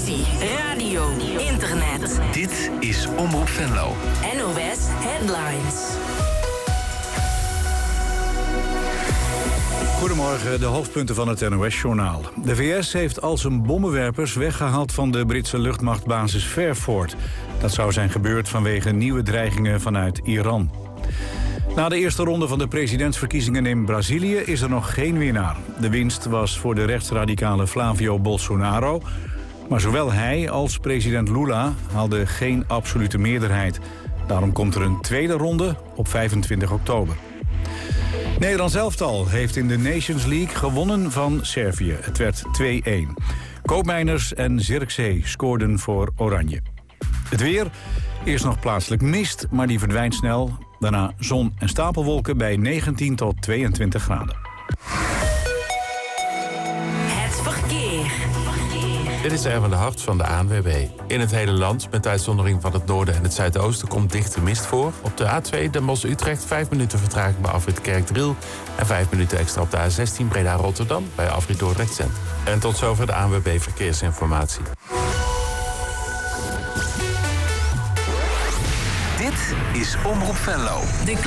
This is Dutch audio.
televisie, radio, internet. Dit is Omroep Venlo. NOS Headlines. Goedemorgen, de hoofdpunten van het NOS-journaal. De VS heeft al zijn bommenwerpers weggehaald van de Britse luchtmachtbasis Fairford. Dat zou zijn gebeurd vanwege nieuwe dreigingen vanuit Iran. Na de eerste ronde van de presidentsverkiezingen in Brazilië is er nog geen winnaar. De winst was voor de rechtsradicale Flavio Bolsonaro. Maar zowel hij als president Lula haalden geen absolute meerderheid. Daarom komt er een tweede ronde op 25 oktober. Nederlands elftal heeft in de Nations League gewonnen van Servië. Het werd 2-1. Koopmeiners en Zirkzee scoorden voor Oranje. Het weer, eerst nog plaatselijk mist, maar die verdwijnt snel. Daarna zon en stapelwolken bij 19 tot 22 graden. Het verkeer. Dit is Erwin de Hart van de ANWB. In het hele land, met uitzondering van het noorden en het zuidoosten, komt dichte mist voor. Op de A2 Den Bosch-Utrecht 5 minuten vertraging bij afrit Kerkdriel... en 5 minuten extra op de A16 Breda-Rotterdam bij afrit Dordrecht Centrum. En tot zover de ANWB Verkeersinformatie. Dit is Omroep Venlo.